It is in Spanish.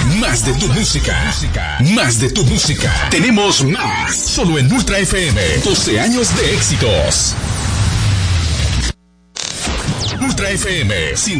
Más de tu música. Más de tu música. Tenemos más. Solo en Ultra FM. 12 años de éxitos. Ultra FM